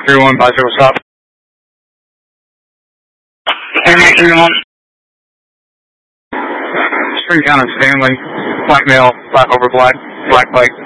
3150, stop. Springtown and Stanley, black male, black over black, black bike.